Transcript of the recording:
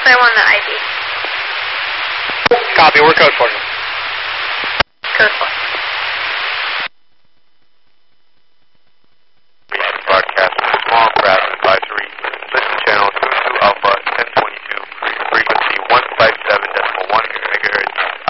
I want the ID. Copy, we're code 4. Code 4.